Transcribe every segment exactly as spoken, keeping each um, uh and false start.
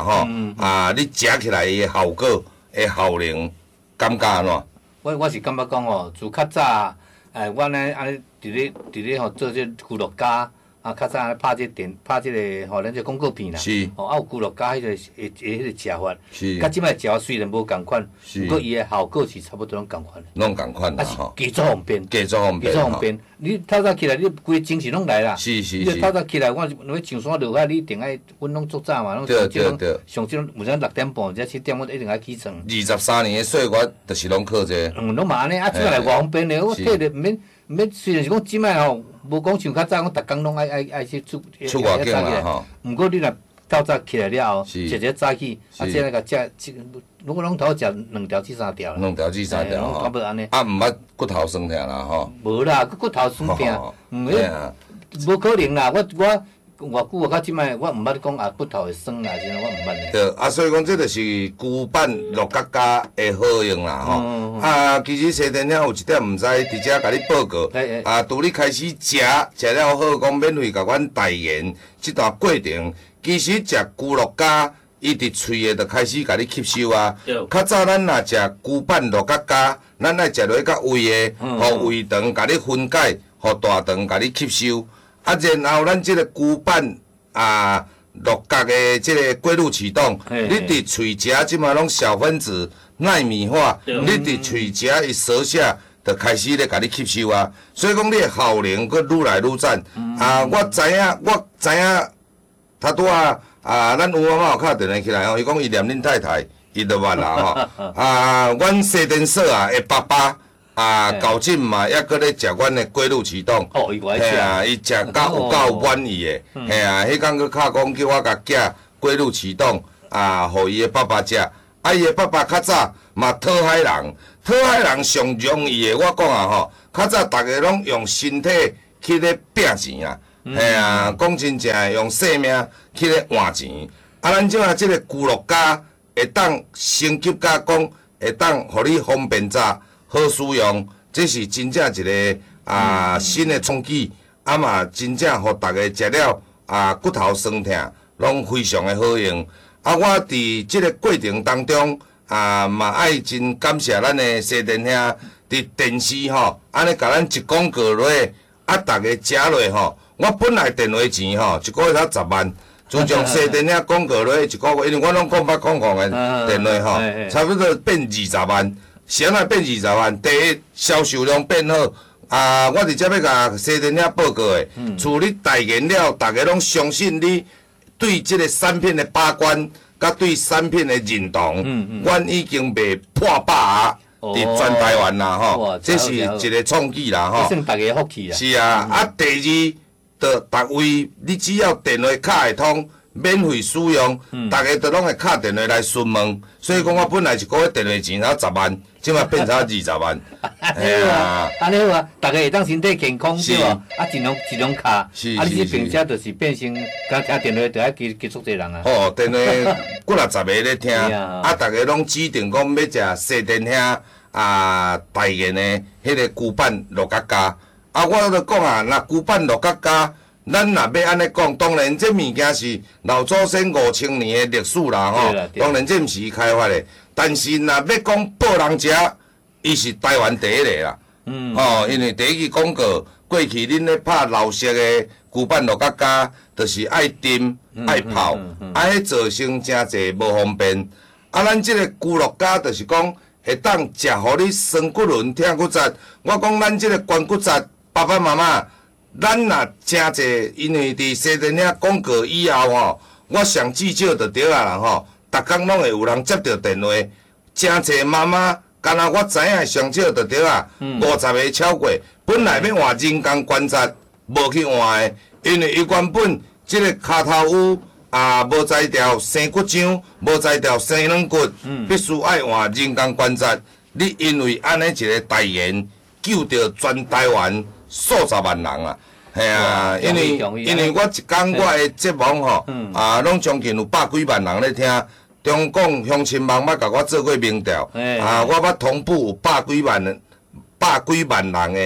吼，啊，你食起来的效果、的效能，感觉安怎？ 我我是感觉讲吼，自较早，诶，阮咧安尼伫咧伫咧吼做这娱乐家。啊，较早拍这电拍这个吼，咱这广告片啦， 是， 吼啊有娱乐家迄个诶诶迄个食法， 是， 甲即摆食法虽然无共款， 是， 不过伊诶效果是差不多拢共款诶， 拢共款啦吼， 加速方便， 加速方便， 加速方便。你透早起来，你规精神拢来啦， 是是是。 你透早起来，我要上山落海，你一定爱，阮拢足早嘛，拢上即种上即种，有阵六点半或者七点，我一定爱起床。 二十三年诶岁月，就是拢靠这。 嗯，拢嘛安尼，啊，即摆来偌方便咧，我体力毋免毋免，虽然是讲即摆吼。无讲像较早，我逐工拢爱爱爱去出出外景啦吼。 毋过你若透早起来了后，食一个早起，啊，即个甲食，如果拢头食两条至三条。 两条至三条吼。 差不多安尼。 啊，毋捌骨头酸痛啦吼。 无啦，骨骨头酸痛，毋迄无可能啦。我我偌久啊，到即摆我毋捌讲啊骨头会酸啦，是我毋捌咧。 对，啊，所以讲这就是骨板落角加的好用啦吼。啊，其实西电遐有一点毋知，伫遮甲你报告。啊，拄你开始食食了好，讲免费甲阮代言即段过程，其实食骨落加，伊伫喙诶就开始甲你吸收啊。较早咱若食骨板落角加，咱爱食落甲胃诶，互胃肠甲你分解，互大肠甲你吸收。啊，然后咱即个骨板啊落角的即个过滤启动，你伫喙食即马拢小分子纳米化，你伫喙食伊舌下就开始咧甲你吸收啊，所以讲你的效能佫愈来愈赞。啊，我知影，我知影，他拄啊啊，咱有妈妈有敲电话起来吼，伊讲伊念恁太太，伊就捌啦吼。啊，阮西电所啊的爸爸。啊，高进嘛，抑搁咧食阮的龟鹿启动， 哦，伊爱食， 啊，伊食甲有够满意的，嘿啊，迄工佫敲讲叫我甲囝龟鹿启动，啊，互伊的爸爸食，啊，伊的爸爸较早嘛讨海人，讨海人上容易的，我讲啊吼，较早逐个拢用身体去咧拼钱啊，嘿啊，讲真正的用性命去咧换钱，啊，咱即马即个俱乐家会当升级甲讲会当互你方便炸。好使用，这是真正一个啊新的创举，啊嘛真正互大家食了啊骨头酸痛，拢非常的好用。啊，我伫即个过程当中啊嘛爱真感谢咱的西电兄伫电视吼，安尼甲咱一广告落，啊大家食落吼，我本来电话钱吼一个月才十万。自从西电兄广告落一个月，因为我拢讲捌讲讲的电话吼，差不多变二十万。先来变二十万，第一销售量变好，啊！我伫遮要甲西电兄报告的，处理代言了，大家拢相信你对即个产品的把关，甲对产品的认同，阮已经卖破百啊！伫全台湾啦吼，这是一个创举啦吼。 算大家福气啦。 是啊，啊第二，就逐位你只要电话卡会通。免费使用，大家都拢会敲电话来询问，所以讲我本来一个月电话钱才十万，即马变成二十万。 哎啊，安尼好啊，大家会当身体健康对无？啊，尽量尽量敲，啊，你这并且就是变成，刚听电话就爱接接触这人啊。 哦，电话几六十个咧听，啊，大家拢指定讲要食西电兄啊代言的迄个骨板落角加，啊，我就讲啊，若骨板落角加。咱若要安尼讲，当然这物件是老祖先五千年的历史啦吼，当然这毋是伊开发的，但是若要讲报人食，伊是台湾第一个啦。嗯。吼、哦，因为第一支广告，过去恁咧拍老式的旧版落角加，就是爱炖、爱泡，啊，迄造成真侪无方便。啊，咱即个旧落加就是讲会当食，互你酸骨轮、痛骨节。我讲咱即个关骨节，爸爸妈妈。咱若真侪，因为伫西电兄广告以后吼，我上至少就对啊啦吼，逐工拢会有人接到电话，真侪妈妈，敢若我知影上少就对啊，五十个超过，本来要换人工关节，无去换的，因为伊原本即个骹头有啊无在条生骨浆，无在条生软骨，必须爱换人工关节。你因为安尼一个代言，救着全台湾数十万人啊！系啊，因为因为我一讲我的节目吼，啊，拢将近有百几万人咧听。中广乡亲网捌甲我做过民调，啊，我捌同步有百几万人、百几万人的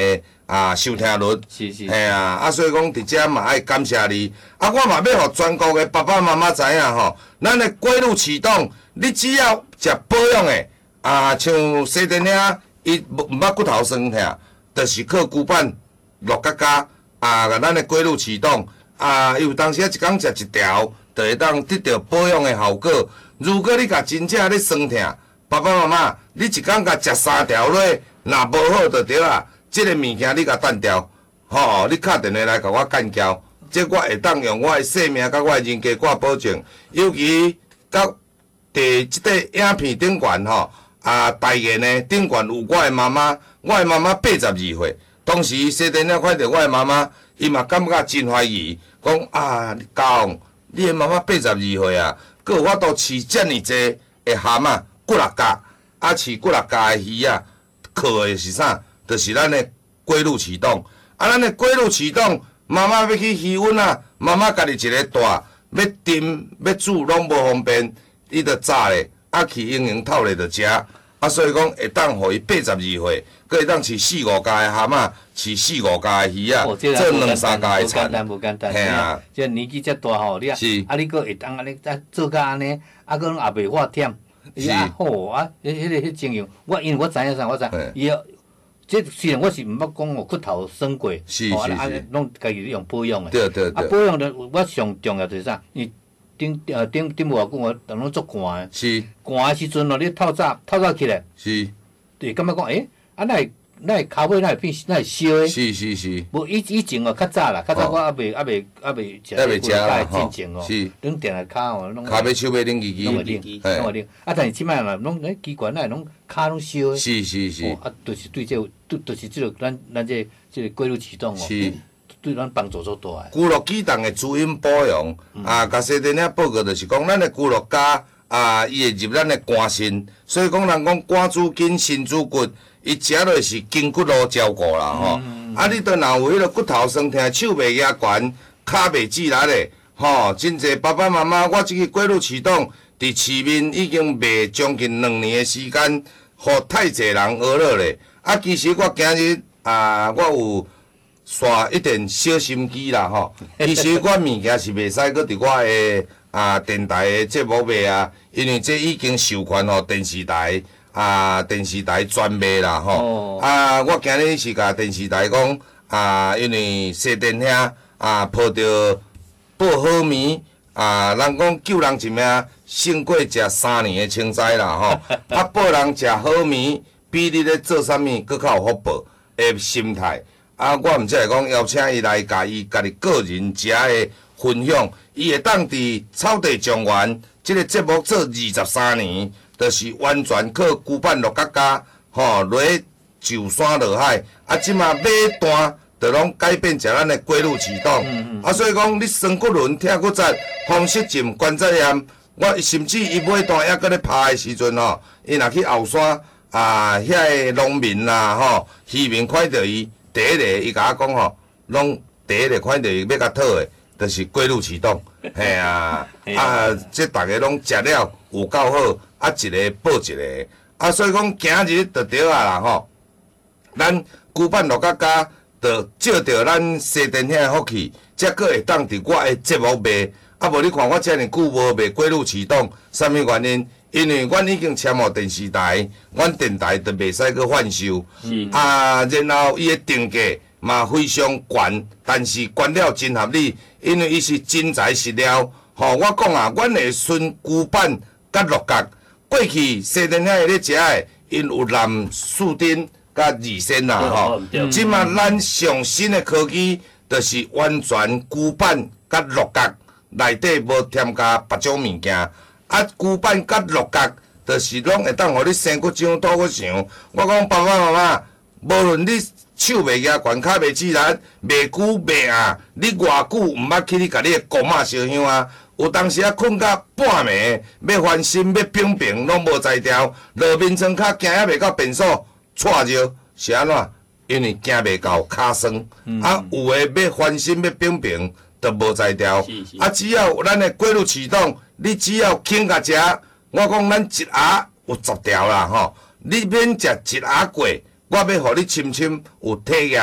啊收听率。 是是。 嘿啊，啊所以讲伫遮嘛爱感谢你。啊，我嘛要互全国的爸爸妈妈知影吼，咱的过路启动，你只要食保养的，啊，像西电遐，伊毋捌骨头酸痛，就是靠骨板落角角，啊，咱的过路启动，啊，有当时啊一工食一条，就会当得到保养的效果。如果你甲真正咧酸痛，爸爸妈妈，你一工甲食三条落，若无好就对啦。即个物件你甲断掉，吼，你敲电话来甲我干交。即我会当用我的性命甲我的人格挂保证，尤其到第即个影片顶悬吼，啊，台言的顶悬有我的妈妈，我的妈妈八十二岁，当时西电了看到我的妈妈，伊嘛感觉真怀疑，讲啊，高，你的妈妈八十二岁啊，佮有法度饲遮尔济的蛤仔骨力甲，啊饲骨力甲的鱼啊，靠的是啥？就是咱的龟路启动，啊，咱的龟路启动。妈妈要去鱼温啊，妈妈家己一个大，要炖要煮拢无方便，伊着炸咧，啊去营营透咧着食，啊所以讲会当互伊八十二岁，佮会当饲四五家的蛤仔，饲四五家的鱼啊，做两三家的菜。 无简单，无简单。 嘿啊， 即年纪遮大吼，你啊，啊你佫会当安尼啊做甲安尼，啊佫也袂发忝，伊啊好啊，迄迄个迄情形，我因为我知影啥，我知伊。即虽然我是毋捌讲哦骨头酸过， 哦， 啊，拢家己用保养的。 对对对。 啊，保养的我上重要就是啥？伊顶呃顶顶无偌久我当拢足寒的。 是。 寒的时阵哦，你透早透早起来。 是。 就感觉讲，诶，啊，那会那会骹尾那会变那会烧的。 是是是。 无以以前哦较早啦，较早我还袂还袂还袂食。 还袂食啦， 吼。进前哦。 是。 拢定来骹哦，拢。 骹尾手尾冷叽叽。 拢会冷，拢会冷。啊，但是即摆啦，拢诶奇怪，那拢骹拢烧的。 是是是。 啊，就是对这。都就是即个咱咱这这个过路启动哦， 是对咱帮助足大诶。 骨骼机动的主因保养，嗯、啊，甲西电影报告就是讲，咱的骨骼架啊，伊会入咱的肝肾，所以讲人讲肝主筋，肾主骨，伊食落是筋骨路照顾啦吼。嗯、啊，你都若有迄个骨头酸痛，手袂压悬，骹袂止力的，吼，真济爸爸妈妈，我即个过路启动伫市面已经卖将近两年的时间，互太济人学了咧。啊，其实我今日啊，我有刷一点小心机啦吼。其实我物件是袂使搁伫我的啊电台的节目卖啊，因为这已经授权互电视台啊电视台专卖啦吼。哦、啊，我今日是甲电视台讲啊，因为西电遐啊抱着报好眠啊，人讲救人一命胜过食三年的青菜啦吼。啊，报人食好眠。比你咧做啥物佫较有福报的心态，啊，我毋则会讲邀请伊来甲伊家己个人食的分享，伊会当伫草地状元即个节目做二十三年，就是完全靠骨板落角角，吼落就山落海，啊，即马尾段就拢改变成咱的过路启动，嗯嗯啊，所以讲你酸骨轮、疼骨折、风湿症、关节炎，我甚至伊尾段还搁咧拍的时阵吼，伊若去后山。啊，遐个农民啦，吼，渔民看到伊第一个，伊甲我讲吼，拢第一个看到伊要甲讨的，就是过路启动，嘿啊，啊，即大家拢食了有够好，啊，一个报一个，啊，所以讲今日就对啊啦吼，咱骨板落角角，就借着咱西电遐的福气，才阁会当伫我的节目卖，啊，无你看我遮尔久无卖过路启动，啥物原因？因为阮已经签互电视台，阮电台就袂使去贩售。啊，然后伊的定价嘛非常悬，但是悬了真合理，因为伊是真材实料。吼，我讲啊，阮会顺骨板甲鹿角，过去西电遐咧食的，因有蓝树丁甲二仙啦吼。即马咱上新的科技，就是完全骨板甲鹿角内底无添加别种物件。啊，骨板甲鹿角，就是拢会当互你生骨长、吐骨长。我讲爸爸妈妈，无论你手袂压悬、骹袂止力、袂久袂硬，你偌久毋捌去你家己的公仔烧香啊？有当时啊困到半暝，要翻身、要冰冰，拢无才调。落眠床骹行还袂到便所，错热是安怎？因为行袂到骹酸。嗯、啊，有诶要翻身、要冰冰，都无才调。啊，只要咱的过路启动。你只要肯甲食，我讲咱一盒有十条啦吼，你免食一盒过，我要互你深深有体验。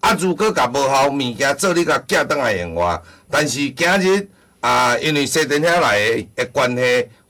啊，如果甲无效物件做你甲寄倒来用话，但是今日啊，因为西电遐来的关系，